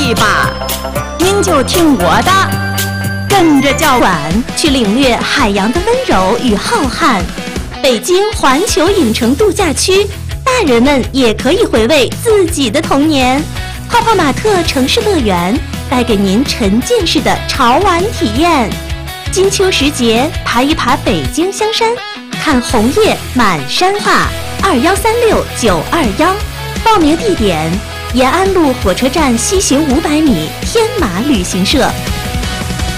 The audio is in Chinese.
去吧，您就听我的，跟着教官去领略海洋的温柔与浩瀚。北京环球影城度假区，大人们也可以回味自己的童年。泡泡玛特城市乐园带给您沉浸式的潮玩体验。金秋时节，爬一爬北京香山，看红叶满山画。2136-921，报名地点：延安路火车站西行500米，天马旅行社。